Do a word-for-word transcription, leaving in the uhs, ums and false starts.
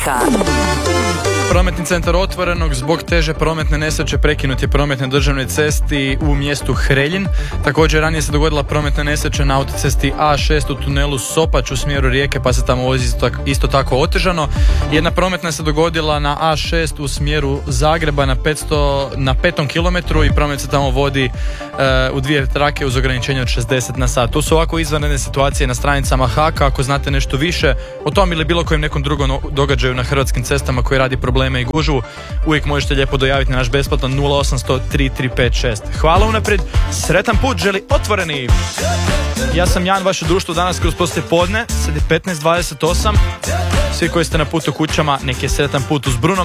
Rijeka. Prometni centar Otvorenog zbog teže prometne nesreće prekinut je promet na državnoj cesti u mjestu Hreljin. Također ranije se dogodila prometna nesreća na autocesti A šest u tunelu Sopać u smjeru Rijeke, pa se tamo vozi isto, isto tako otežano. Jedna prometna se dogodila na A šest u smjeru Zagreba na, petsto, na petom kilometru i promet se tamo vodi e, u dvije trake uz ograničenje od šezdeset na sat. Tu su ovako izvanredne situacije na stranicama Haka. Ako znate nešto više o tom ili bilo kojem nekom drugom događaju na hrvatskim cestama koji radi probleme i gužvu, uvijek možete lijepo dojaviti na naš besplatan nula osam sto tri tri pet šest. Hvala unaprijed, sretan put želi Otvoreni. Ja sam Jan, vaše društvo danas kroz poslije podne, sad je petnaest dvadeset osam. Svi koji ste na putu kućama, nek je sretan put uz Bruno